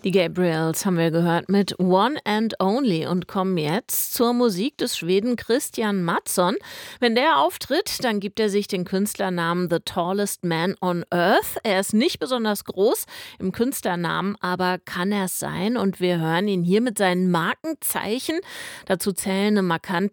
Die Gabriels haben wir gehört mit One and Only und kommen jetzt zur Musik des Schweden Christian Mattsson. Wenn der auftritt, dann gibt er sich den Künstlernamen The Tallest Man on Earth. Er ist nicht besonders groß im Künstlernamen, aber kann er es sein? Und wir hören ihn hier mit seinen Markenzeichen. Dazu zählen eine markante